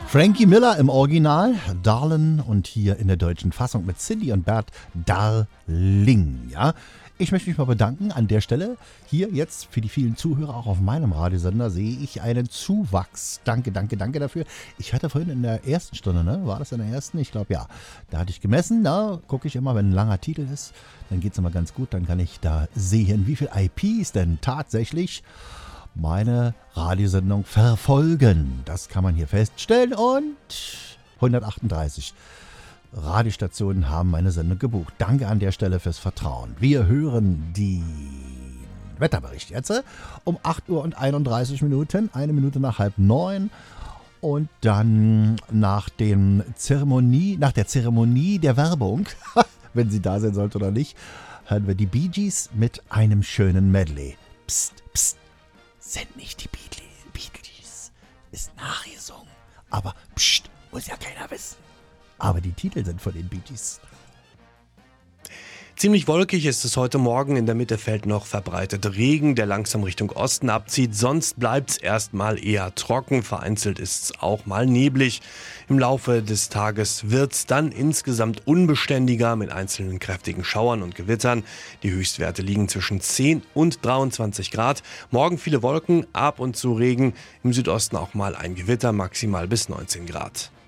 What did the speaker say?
Frankie Miller im Original, Darlin, und hier in der deutschen Fassung mit Cindy und Bert, Darling. Ja? Ich möchte mich mal bedanken an der Stelle. Hier jetzt für die vielen Zuhörer, auch auf meinem Radiosender, sehe ich einen Zuwachs. Danke dafür. Ich hatte vorhin in der ersten Stunde, ne? War das in der ersten? Ich glaube ja. Da hatte ich gemessen, da gucke ich immer, wenn ein langer Titel ist, dann geht es immer ganz gut. Dann kann ich da sehen, wie viele IPs denn tatsächlich meine Radiosendung verfolgen. Das kann man hier feststellen, und 138 Radiostationen haben meine Sendung gebucht. Danke an der Stelle fürs Vertrauen. Wir hören den Wetterbericht jetzt um 8 Uhr und 31 Minuten, 1 Minute nach 8:30. Und dann nach der Zeremonie der Werbung, wenn sie da sein sollte oder nicht, hören wir die Bee Gees mit einem schönen Medley. Psst, psst. Sind nicht die Beatles, ist nachgesungen. Aber pst, muss ja keiner wissen. Aber die Titel sind von den Bee Gees. Ziemlich wolkig ist es heute Morgen. In der Mitte fällt noch verbreitet Regen, der langsam Richtung Osten abzieht. Sonst bleibt es erstmal eher trocken. Vereinzelt ist es auch mal neblig. Im Laufe des Tages wird es dann insgesamt unbeständiger mit einzelnen kräftigen Schauern und Gewittern. Die Höchstwerte liegen zwischen 10 und 23 Grad. Morgen viele Wolken, ab und zu Regen. Im Südosten auch mal ein Gewitter, maximal bis 19 Grad.